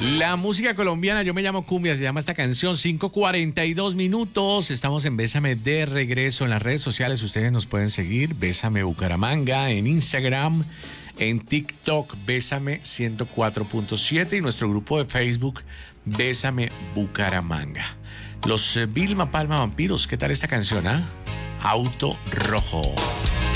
La música colombiana, yo me llamo Cumbia, se llama esta canción, 5:42 minutos. Estamos en Bésame de regreso en las redes sociales. Ustedes nos pueden seguir, Bésame Bucaramanga, en Instagram, en TikTok, Bésame 104.7 y nuestro grupo de Facebook, Bésame Bucaramanga. Los Vilma Palma Vampiros, ¿qué tal esta canción? Auto Rojo.